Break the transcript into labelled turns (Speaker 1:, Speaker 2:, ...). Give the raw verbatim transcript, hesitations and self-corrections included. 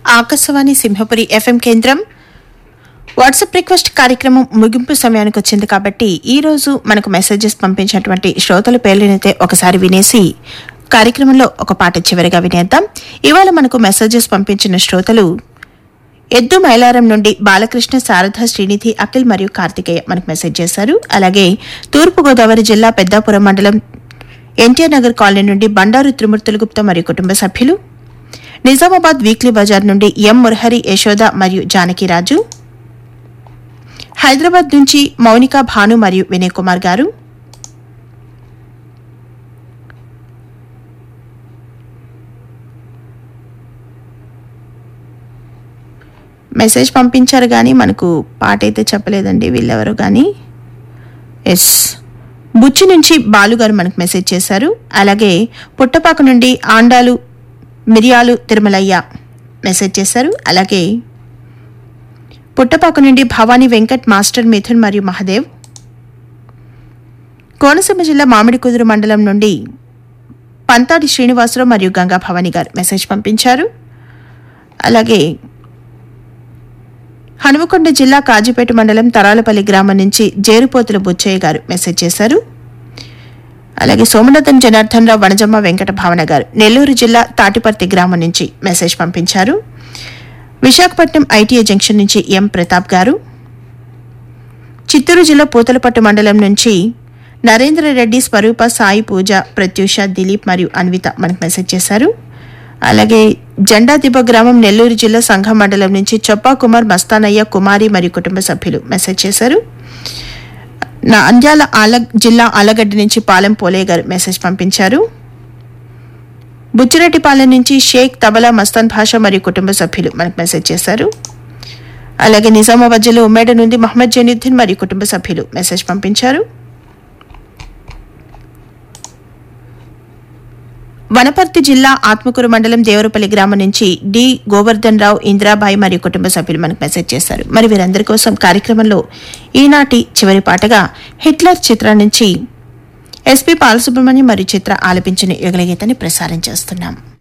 Speaker 1: Akashvani Simhapuri FM కేంద్రం WhatsApp request కార్యక్రమం ముగింపు సమయానికి వచ్చింది కాబట్టి ఈ రోజు మనకు మెసేజెస్ పంపించినటువంటి శ్రోతల పేర్లనైతే ఒకసారి వినేసి కార్యక్రమంలో ఒక పాట చివరిగా వినేద్దాం. ఇవాళ మనకు మెసేజెస్ పంపించిన శ్రోతలు ఎద్దు మైలారం నుండి బాలకృష్ణ, శారద, శ్రీనిధి, అఖిల్ మరియు కార్తికేయ మనకు మెసేజ్ చేశారు. అలాగే తూర్పుగోదావరి జిల్లా పెద్దాపురం మండలం ఎన్టీఆర్ నగర్ కాలనీ నుండి బండారు త్రిమూర్తులు గుప్తా మరియు కుటుంబ సభ్యులు, నిజామాబాద్ వీక్లీ బజార్ నుండి ఎం మురహరి, యశోద మరియు జానకిరాజు, హైదరాబాద్ నుంచి మౌనిక, భాను మరియు వినయ్ కుమార్ గారు, మెసేజ్ పంపించారు కానీ మనకు పాట అయితే చెప్పలేదండి వీళ్ళెవరు కానీ. ఎస్ బుచ్చి నుంచి బాలుగారు మనకు మెసేజ్ చేశారు. అలాగే పుట్టపాక నుండి ఆండాలు మిరియాలు తిరుమలయ్య మెసేజ్ చేశారు. అలాగే పుట్టపాక నుండి భవానీ వెంకట్, మాస్టర్ మిథున్ మరియు మహదేవ్, కోనసీమ జిల్లా మామిడి కుదురు మండలం నుండి పంతాడి శ్రీనివాసరావు మరియు గంగా భవానీ గారు మెసేజ్ పంపించారు. అలాగే హనుమకొండ జిల్లా కాజీపేట మండలం తరాలపల్లి గ్రామం నుంచి జేరుపోతుల బుచ్చయ్య గారు మెసేజ్ చేశారు. అలాగే సోమనాథన్, జనార్దన్ రావు, వనజమ్మ, వెంకట భావన గారు నెల్లూరు జిల్లా తాటిపర్తి గ్రామం నుంచి మెసేజ్ పంపించారు. విశాఖపట్నం ఐటీఐ జంక్షన్ నుంచి ఎం ప్రతాప్ గారు, చిత్తూరు జిల్లా పూతలపట్టు మండలం నుంచి నరేంద్ర రెడ్డి, స్వరూప, సాయి, పూజ, ప్రత్యూష, దిలీప్ మరియు అన్విత మనకు మెసేజ్ చేశారు. అలాగే జెండాదిబ్బ గ్రామం నెల్లూరు జిల్లా సంఘం మండలం నుంచి చొప్పా కుమార్, మస్తానయ్య, కుమారి మరియు కుటుంబ సభ్యులు మెసేజ్ చేశారు. నా అంజాల ఆల జిల్లా ఆలగడ్డ నుంచి పాలెం పోలయ్య గారు మెసేజ్ పంపించారు. బుచ్చిరెడ్డిపాలెం నుంచి షేక్ తబలా, మస్తాన్ భాష మరియు కుటుంబ సభ్యులు మనకు మెసేజ్ చేశారు. అలాగే నిజామాబాద్ జిల్లా ఉమ్మేడ నుండి మహమ్మద్ జైనుద్దీన్ మరియు కుటుంబ సభ్యులు మెసేజ్ పంపించారు. వనపర్తి జిల్లా ఆత్మకూరు మండలం దేవరపల్లి గ్రామం నుంచి డి గోవర్ధన్ రావు, ఇంద్రాబాయి మరియు కుటుంబ సభ్యులు మనకు మెసేజ్ చేశారు. మరి వీరందరి కోసం కార్యక్రమంలో ఈనాటి చివరి పాటగా హిట్లర్ చిత్రం నుంచి ఎస్పీ బాలసుబ్రహ్మణ్యం మరియు చిత్ర ఆలపించిన యుగల గీతాన్ని ప్రసారం చేస్తున్నాం.